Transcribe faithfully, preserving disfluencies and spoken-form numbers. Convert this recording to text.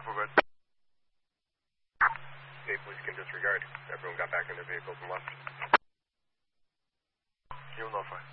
five, we're good. Okay, police can disregard. Everyone got back in their vehicles and left. You'll notify.